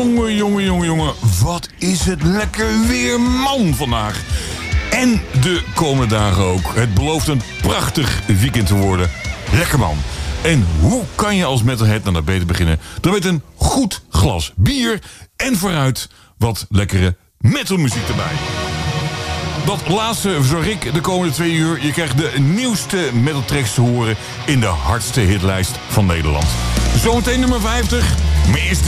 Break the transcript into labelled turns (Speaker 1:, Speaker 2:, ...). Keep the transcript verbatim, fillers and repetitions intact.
Speaker 1: Jongen, jongen, jongen, jongen. Wat is het lekker weer, man, vandaag. En de komende dagen ook. Het belooft een prachtig weekend te worden. Lekker, man. En hoe kan je als metalhead nou naar beter beginnen dan met een goed glas bier en vooruit wat lekkere metalmuziek erbij. Dat laatste verzorg ik de komende twee uur. Je krijgt de nieuwste metaltracks te horen in de hardste hitlijst van Nederland. Zometeen nummer vijftig. Maar eerst